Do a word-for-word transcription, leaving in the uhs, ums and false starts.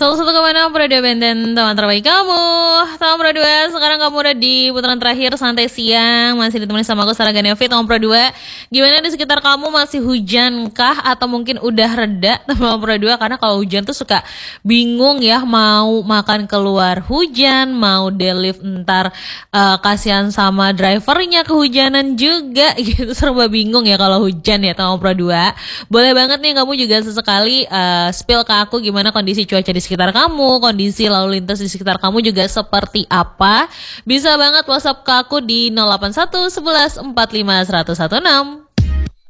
Salah satu kemana Pro dua Benten, teman terbaik kamu. Teman Pro dua, sekarang kamu udah di putaran terakhir santai siang. Masih ditemani sama aku Sarah Ganevi, teman Pro dua. Gimana di sekitar kamu, masih hujan kah? Atau mungkin udah reda teman Pro dua? Karena kalau hujan tuh suka bingung ya, mau makan keluar hujan, mau deliver ntar uh, kasihan sama drivernya kehujanan juga gitu. Serba bingung ya kalau hujan ya teman Pro dua. Boleh banget nih kamu juga sesekali uh, spill ke aku gimana kondisi cuaca di sekitar kamu, kondisi lalu lintas di sekitar kamu juga seperti apa. Bisa banget WhatsApp ke aku di nol delapan satu satu satu empat lima satu satu enam.